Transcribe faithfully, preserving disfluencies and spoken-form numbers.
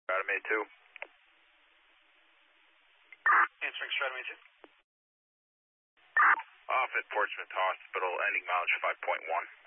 Stratum A two. Answering Stratum A two. Off at Portsmouth Hospital, ending mileage five point one.